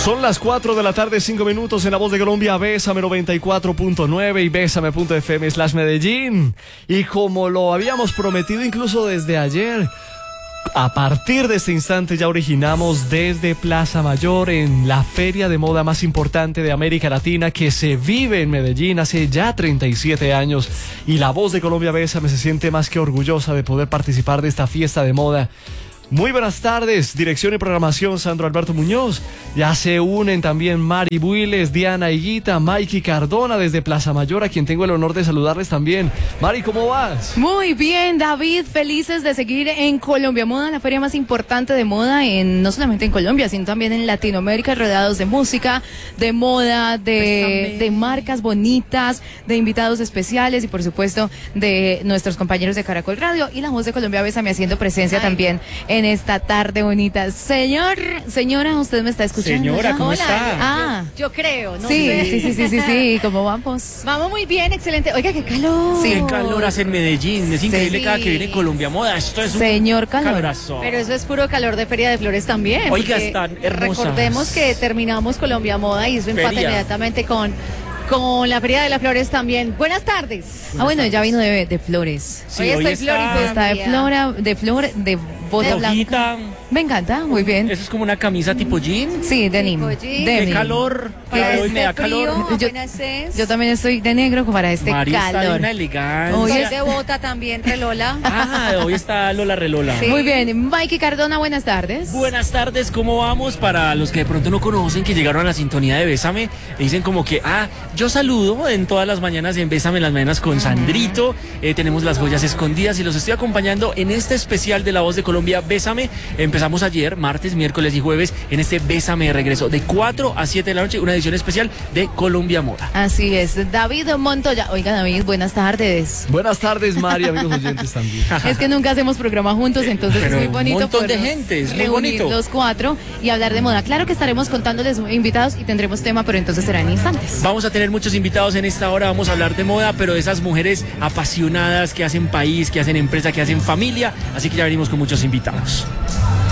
Son las 4 de la tarde, 5 minutos en La Voz de Colombia, Bésame 94.9 y Bésame.fm/Medellín. Y como lo habíamos prometido incluso desde ayer, a partir de este instante ya originamos desde Plaza Mayor en la feria de moda más importante de América Latina que se vive en Medellín hace ya 37 años. Y La Voz de Colombia, Bésame se siente más que orgullosa de poder participar de esta fiesta de moda. Muy buenas tardes, dirección y programación Sandro Alberto Muñoz. Ya se unen también Mari Builes, Diana Higuita, Mikey Cardona desde Plaza Mayor, a quien tengo el honor de saludarles también. Mari, ¿cómo vas? Muy bien, David, felices de seguir en Colombia Moda, la feria más importante de moda no solamente en Colombia, sino también en Latinoamérica, rodeados de música, de moda, de marcas bonitas, de invitados especiales y por supuesto de nuestros compañeros de Caracol Radio y La Voz de Colombia Bésame haciendo presencia también en esta tarde bonita. Señora, ¿usted me está escuchando? Señora, ¿cómo está? Yo creo, ¿no? Sí, ¿cómo vamos? Vamos muy bien, excelente. Oiga, qué calor. Sí, qué calor hace en Medellín. Es increíble cada que viene Colombia Moda. Esto es Señor calor. calorazo. Pero eso es puro calor de Feria de Flores también. Oiga, están hermosas. Recordemos que terminamos Colombia Moda y eso empata Feria. inmediatamente con la Feria de las Flores también. Buenas tardes. Bueno, ya vino de flores. Sí, hoy estoy florida. Está de bota blanca. Rojita. Me encanta, muy bien. Eso es como una camisa tipo jean. Sí, denim. Tipo jean. Qué Denim. calor. Para Hoy me da este frío, calor. apenas es. Yo también estoy de negro para este María está de calor. una elegancia. Hoy Soy de bota también, Relola. Hoy está Lola Relola. Sí. Muy bien, Mikey Cardona, buenas tardes. Buenas tardes, ¿cómo vamos? Para los que de pronto no conocen, que llegaron a la sintonía de Bésame, dicen como que, yo saludo en todas las mañanas en Bésame en las mañanas con Sandrito, tenemos las joyas escondidas y los estoy acompañando en este especial de La Voz de Colombia, Bésame. Empezamos ayer, martes, miércoles y jueves, en este Bésame de regreso, de 4 a 7 de la noche, una edición especial de Colombia Moda. Así es, David Montoya. Oiga, David, buenas tardes. Buenas tardes, Mari, amigos oyentes también. Es que nunca hacemos programa juntos, entonces Pero es muy bonito. un montón de podernos gente, es muy reunir bonito. los cuatro y hablar de moda. Claro que estaremos contándoles invitados y tendremos tema, pero entonces será en instantes. Vamos a tener muchos invitados en esta hora, vamos a hablar de moda, pero de esas mujeres apasionadas que hacen país, que hacen empresa, que hacen familia, así que ya venimos con muchos invitados.